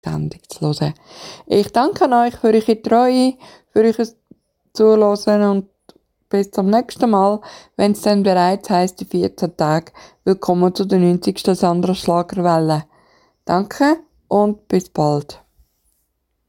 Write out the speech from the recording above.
Sendung zu hören. Ich danke euch für eure Treue, für euer Zuhören und bis zum nächsten Mal, wenn es dann bereits heisst, die 14 Tage. Willkommen zu der 90. Sandra Schlagerwelle. Danke und bis bald.